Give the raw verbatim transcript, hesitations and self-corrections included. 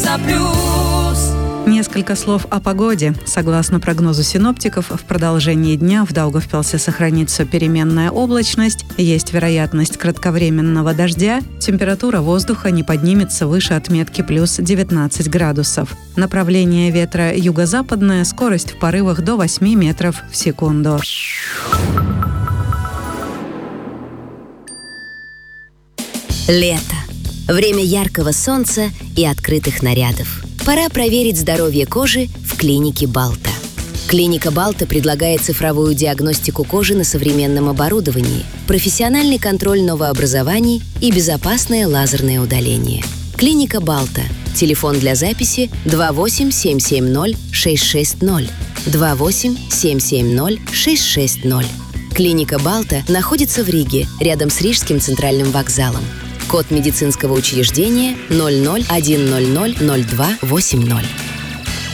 Лиса Плюс. Несколько слов о погоде. Согласно прогнозу синоптиков, в продолжении дня в Даугавпилсе сохранится переменная облачность, есть вероятность кратковременного дождя, температура воздуха не поднимется выше отметки плюс девятнадцать градусов. Направление ветра юго-западное, скорость в порывах до восьми метров в секунду. Лето. Время яркого солнца и открытых нарядов. Пора проверить здоровье кожи в клинике Балта. Клиника Балта предлагает цифровую диагностику кожи на современном оборудовании, профессиональный контроль новообразований и безопасное лазерное удаление. Клиника Балта. Телефон для записи два восемь семь семь ноль шесть шесть ноль. два восемь семь семь ноль шесть шесть ноль. Клиника Балта находится в Риге, рядом с Рижским центральным вокзалом. Код медицинского учреждения ноль ноль один ноль ноль ноль два восемь ноль.